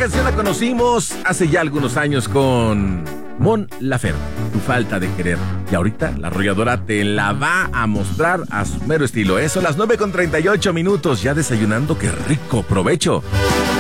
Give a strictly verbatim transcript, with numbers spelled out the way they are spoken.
canción la conocimos hace ya algunos años con Mon Laferte, Tu falta de querer. Y ahorita la arrolladora te la va a mostrar a su mero estilo. Eso, las nueve con treinta y ocho minutos. Ya desayunando, qué rico, provecho.